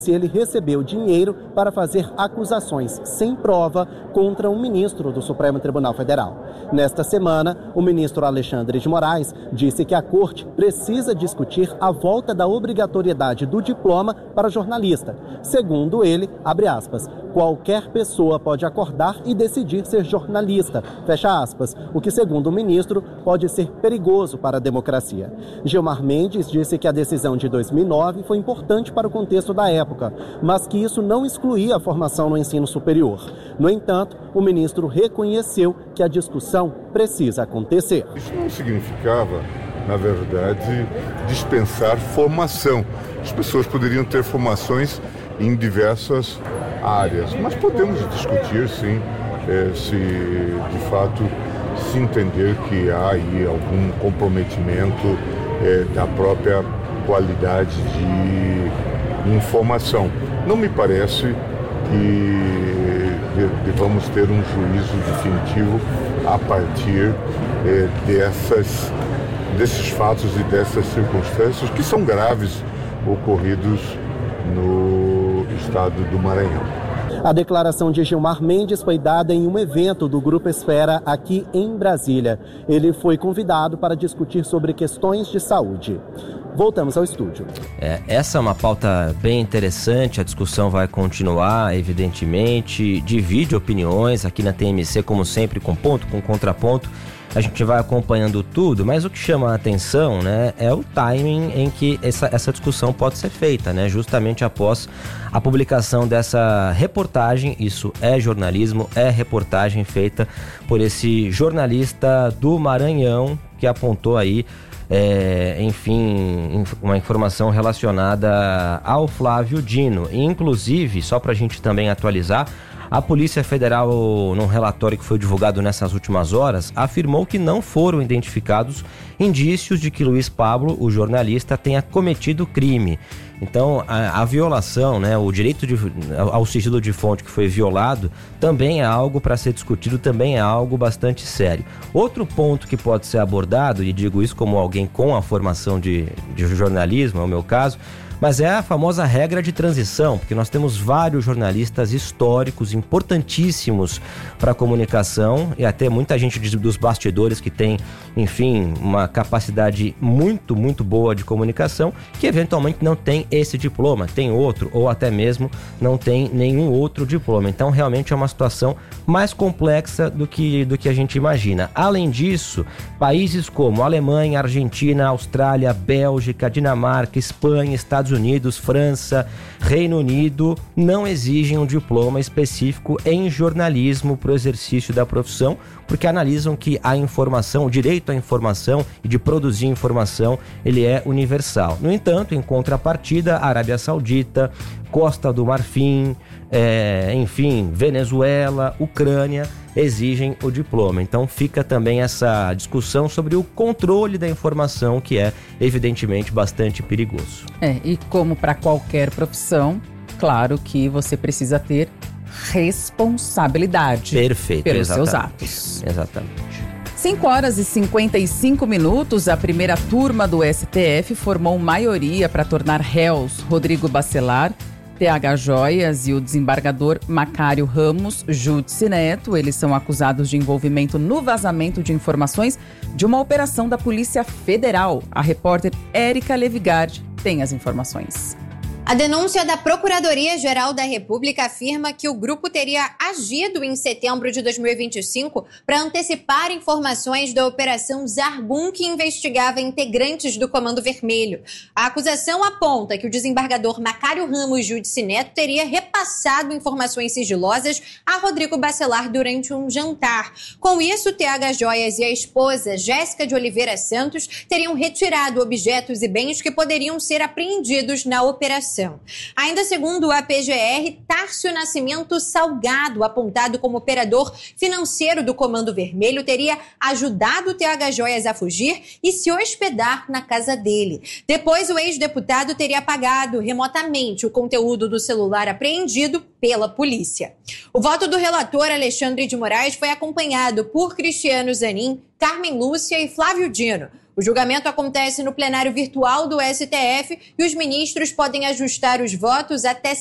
se ele recebeu dinheiro para fazer acusações sem prova contra um ministro do Supremo Tribunal Federal. Nesta semana, o ministro Alexandre de Moraes disse que a Corte precisa discutir a volta da obrigatoriedade do diploma para jornalista. Segundo ele, abre aspas, qualquer pessoa pode acordar e decidir ser jornalista, fecha aspas, o que, segundo o ministro, pode ser perigoso para a democracia. Gilmar Mendes disse que a decisão de 2009 foi importante para o contexto da época, mas que isso não excluía a formação no ensino superior. No entanto, o ministro reconheceu que a discussão precisa acontecer. Isso não significava, na verdade, dispensar formação. As pessoas poderiam ter formações em diversas áreas, mas podemos discutir, sim, se de fato se entender que há aí algum comprometimento da própria qualidade de informação. Não me parece que devamos ter um juízo definitivo a partir desses fatos e dessas circunstâncias que são graves ocorridos no estado do Maranhão. A declaração de Gilmar Mendes foi dada em um evento do Grupo Esfera aqui em Brasília. Ele foi convidado para discutir sobre questões de saúde. Voltamos ao estúdio. Essa é uma pauta bem interessante, a discussão vai continuar, evidentemente, divide opiniões aqui na TMC, como sempre, com ponto, com contraponto. A gente vai acompanhando tudo, mas o que chama a atenção, né, é o timing em que essa discussão pode ser feita, né, justamente após a publicação dessa reportagem. Isso é jornalismo, é reportagem feita por esse jornalista do Maranhão que apontou aí, enfim, uma informação relacionada ao Flávio Dino. E, inclusive, só para a gente também atualizar, a Polícia Federal, num relatório que foi divulgado nessas últimas horas, afirmou que não foram identificados indícios de que Luiz Pablo, o jornalista, tenha cometido crime. Então, a violação, né, o direito ao sigilo de fonte que foi violado, também é algo para ser discutido, também é algo bastante sério. Outro ponto que pode ser abordado, e digo isso como alguém com a formação de jornalismo, é o meu caso, mas é a famosa regra de transição, porque nós temos vários jornalistas históricos, importantíssimos para a comunicação, e até muita gente dos bastidores que tem, enfim, uma capacidade muito, muito boa de comunicação, que eventualmente não tem esse diploma, tem outro, ou até mesmo não tem nenhum outro diploma. Então, realmente é uma situação mais complexa do que a gente imagina. Além disso, países como Alemanha, Argentina, Austrália, Bélgica, Dinamarca, Espanha, Estados Unidos, França, Reino Unido não exigem um diploma específico em jornalismo para o exercício da profissão, porque analisam que a informação, o direito à informação e de produzir informação, ele é universal. No entanto, em contrapartida, Arábia Saudita, Costa do Marfim, enfim, Venezuela, Ucrânia, exigem o diploma. Então fica também essa discussão sobre o controle da informação, que é evidentemente bastante perigoso. E como para qualquer profissão, claro que você precisa ter responsabilidade. Perfeito, pelos exatamente. Seus atos. Exatamente. 5h55, a primeira turma do STF formou maioria para tornar réus Rodrigo Bacelar, TH Joias e o desembargador Macário Ramos Júdice Neto. Eles são acusados de envolvimento no vazamento de informações de uma operação da Polícia Federal. A repórter Érica Levigard tem as informações. A denúncia da Procuradoria-Geral da República afirma que o grupo teria agido em setembro de 2025 para antecipar informações da Operação Zargun, que investigava integrantes do Comando Vermelho. A acusação aponta que o desembargador Macário Ramos Júdice Neto teria repassado informações sigilosas a Rodrigo Bacelar durante um jantar. Com isso, TH Joias e a esposa Jéssica de Oliveira Santos teriam retirado objetos e bens que poderiam ser apreendidos na operação. Ainda segundo a PGR, Tárcio Nascimento Salgado, apontado como operador financeiro do Comando Vermelho, teria ajudado o TH Joias a fugir e se hospedar na casa dele. Depois, o ex-deputado teria apagado remotamente o conteúdo do celular apreendido pela polícia. O voto do relator Alexandre de Moraes foi acompanhado por Cristiano Zanin, Carmen Lúcia e Flávio Dino. O julgamento acontece no plenário virtual do STF e os ministros podem ajustar os votos até